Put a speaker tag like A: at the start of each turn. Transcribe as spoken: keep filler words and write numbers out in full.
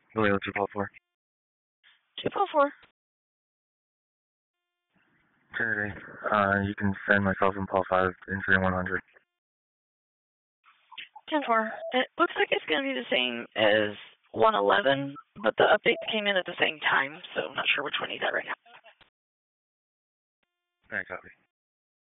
A: Really, what's your call for?
B: two four four.
A: Trinity. Uh, you can send myself and Paul five in three one hundred.
B: ten four. It looks like it's going to be the same as one eleven, but the updates came in at the same time, so I'm not sure which one he's at right now.
A: Alright, copy.